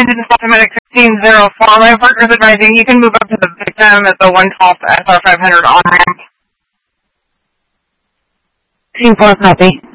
into the automatic 1604. My partner's advising you can move up to the victim at the 112 SR500 on ramp. 16-4, copy.